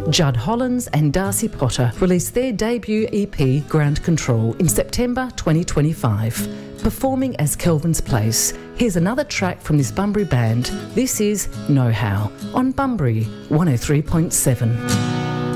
Judd Hollins and Darcy Potter released their debut EP, Ground Control, in September 2025, performing as Kelvin's Place. Here's another track from this Bunbury band. This is Know How on Bunbury 103.7.